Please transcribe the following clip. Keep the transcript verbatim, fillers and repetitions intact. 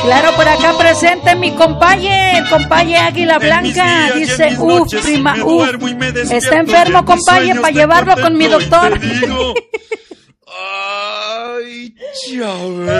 Claro, por acá presente mi compaye, el compaye Águila Blanca. Dice, uff, prima, uff. Está enfermo, compaye, para llevarlo con mi doctor. Ay, chao.